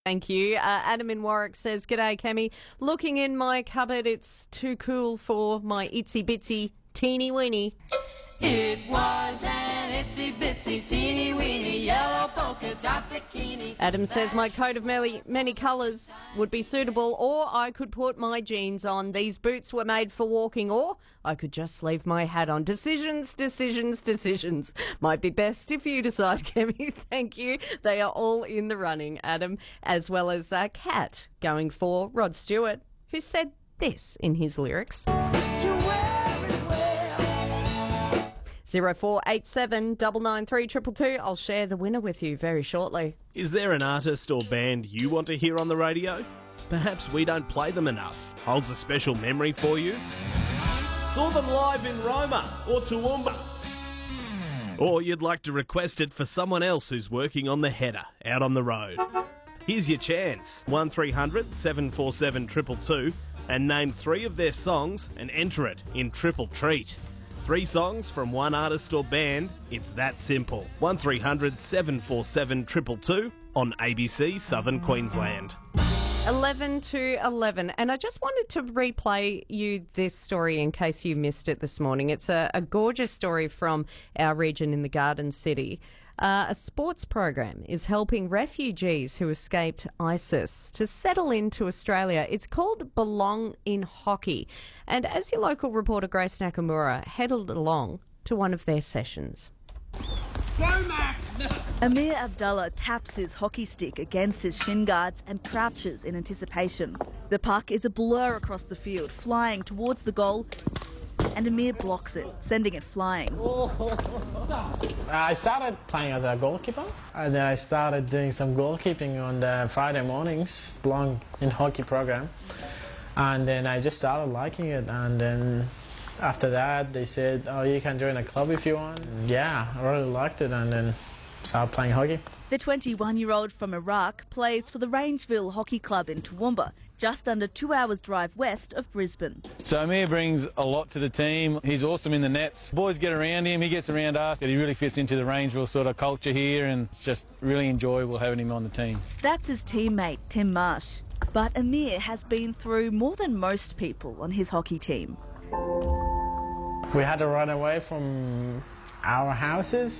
Thank you. Adam in Warwick says, "G'day, Cammy. Looking in my cupboard, it's too cool for my itsy bitsy teeny weeny." It was an itsy bitsy teeny weeny yellow polka dot bikini. Adam says, "My coat of many colours would be suitable, or I could put my jeans on. These boots were made for walking, or I could just leave my hat on. Decisions, decisions, decisions. Might be best if you decide, Kemi." Thank you. They are all in the running, Adam, as well as Kat going for Rod Stewart, who said this in his lyrics. 0487 993 222. I'll share the winner with you very shortly. Is there an artist or band you want to hear on the radio? Perhaps we don't play them enough. Holds a special memory for you? Saw them live in Roma or Toowoomba? Or you'd like to request it for someone else who's working on the header out on the road? Here's your chance. 1300 747 222 and name 3 of their songs and enter it in Triple Treat. 3 songs from one artist or band. It's that simple. 1300 747 222 on ABC Southern Queensland. 11 to 11. And I just wanted to replay you this story in case you missed it this morning. It's a gorgeous story from our region in the Garden City. A sports program is helping refugees who escaped ISIS to settle into Australia. It's called Belong in Hockey. And as your local reporter Grace Nakamura headed along to one of their sessions. Amir Abdullah taps his hockey stick against his shin guards and crouches in anticipation. The puck is a blur across the field, flying towards the goal, and Amir blocks it, sending it flying. I started playing as a goalkeeper, and then I started doing some goalkeeping on the Friday mornings, Belong in Hockey program, and then I just started liking it, and then after that they said, "Oh, you can join a club if you want." And yeah, I really liked it, and then started playing hockey. The 21-year-old from Iraq plays for the Rangeville Hockey Club in Toowoomba, just under 2 hours drive west of Brisbane. So Amir brings a lot to the team. He's awesome in the nets. Boys get around him, he gets around us. He really fits into the Rangeville sort of culture here, and it's just really enjoyable having him on the team. That's his teammate, Tim Marsh. But Amir has been through more than most people on his hockey team. We had to run away from our houses